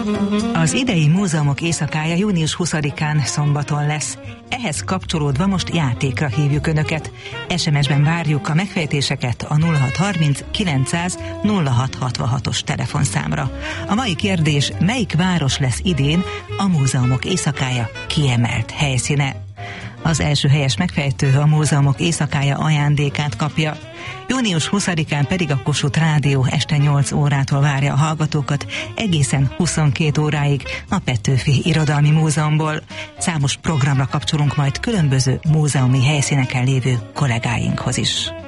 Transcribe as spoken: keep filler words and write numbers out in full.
Az idei múzeumok éjszakája június huszadikán szombaton lesz. Ehhez kapcsolódva most játékra hívjuk Önöket. es em es-ben várjuk a megfejtéseket a nulla hat harminc kilencszáz nulla hat hatvanhatos telefonszámra. A mai kérdés: melyik város lesz idén a múzeumok éjszakája kiemelt helyszíne? Az első helyes megfejtő a múzeumok éjszakája ajándékát kapja. június huszadikán pedig a Kossuth Rádió este nyolc órától várja a hallgatókat egészen huszonkét óráig a Petőfi Irodalmi Múzeumból. Számos programra kapcsolunk majd különböző múzeumi helyszíneken lévő kollégáinkhoz is.